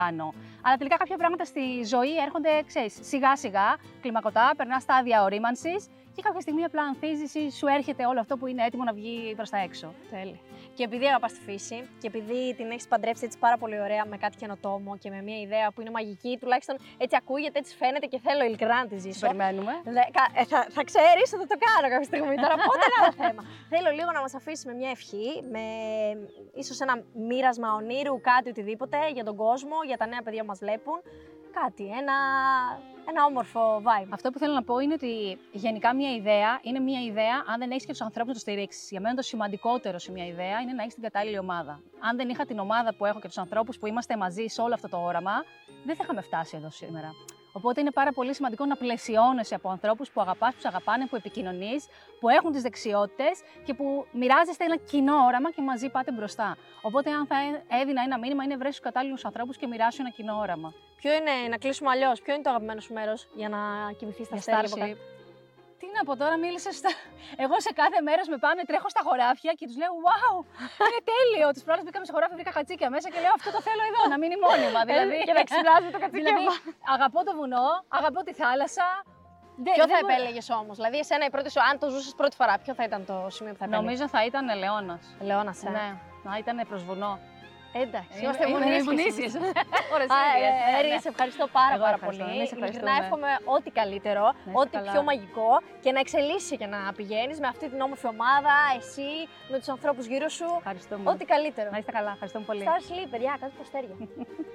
κάνω. Αλλά τελικά κάποια πράγματα στη ζωή έρχονται, ξέρεις, σιγά-σιγά, κλιμακωτά, περνά στάδια ορίμανσης και κάποια στιγμή απλά ανθίζεις ή σου έρχεται όλο αυτό που είναι έτοιμο να βγει προς τα έξω. Τέλεια. Και επειδή αγαπάς τη φύση και επειδή την έχεις παντρέψει έτσι πάρα πολύ ωραία με κάτι καινοτόμο και με μια ιδέα που είναι μαγική, τουλάχιστον έτσι ακούγεται, έτσι φαίνεται και θέλω ειλικρινά να τη ζήσω. Περιμένουμε. Θα ξέρεις ότι θα το κάνω κάποια στιγμή τώρα, πότε είναι άλλο θέμα. Θέλω λίγο να μας αφήσεις με μια ευχή, με ίσως ένα μοίρασμα ονείρου, κάτι οτιδήποτε για τον κόσμο, για τα νέα παιδιά που μας βλέπουν. Κάτι, ένα όμορφο vibe. Αυτό που θέλω να πω είναι ότι γενικά μια ιδέα είναι μια ιδέα αν δεν έχεις και τους ανθρώπους να το στηρίξεις. Για μένα το σημαντικότερο σε μια ιδέα είναι να έχεις την κατάλληλη ομάδα. Αν δεν είχα την ομάδα που έχω και τους ανθρώπους που είμαστε μαζί σε όλο αυτό το όραμα, δεν θα είχαμε φτάσει εδώ σήμερα. Οπότε είναι πάρα πολύ σημαντικό να πλαισιώνεσαι από ανθρώπους που αγαπάς, που σε αγαπάνε, που επικοινωνείς, που έχουν τις δεξιότητες και που μοιράζεστε ένα κοινό όραμα και μαζί πάτε μπροστά. Οπότε, αν θα έδινα ένα μήνυμα, είναι βρες τους κατάλληλους ανθρώπους και μοιράσου ένα κοινό όραμα. Ποιο είναι, να κλείσουμε αλλιώς, ποιο είναι το αγαπημένο σου μέρος για να κοιμηθείς στα αστέρια από κάτω? Τι να πω τώρα, μίλησες στα. Εγώ σε κάθε μέρος με πάμε, τρέχω στα χωράφια και τους λέω: Wow, είναι τέλειο! Τις προάλλες μπήκαμε σε χωράφια, βρήκα κατσίκια μέσα και λέω: Αυτό το θέλω εδώ, να μείνει μόνιμα. Δηλαδή, και να ξυπνάζει το κατσίκι. Δηλαδή, αγαπώ το βουνό, αγαπώ τη θάλασσα. Ποιο θα επέλεγες όμως, δηλαδή, εσένα η πρώτη σου, αν το ζούσες πρώτη φορά, ποιο θα ήταν το σημείο που θα επέλεγες? Νομίζω θα ήταν Ελαιώνας. Ελαιώνας, Ναι, να ήταν προς βουνό. Εντάξει, είμαστε μονίσιες. Σε ευχαριστώ πάρα πολύ. Να εύχομαι ό,τι καλύτερο, ό,τι πιο μαγικό και να εξελίσσεσαι και να πηγαίνεις με αυτή την όμορφη ομάδα, εσύ, με τους ανθρώπους γύρω σου. Ευχαριστούμε. Ό,τι καλύτερο. Να είστε καλά, ευχαριστούμε πολύ. Star Sleep, παιδιά, κάτω στα αστέρια.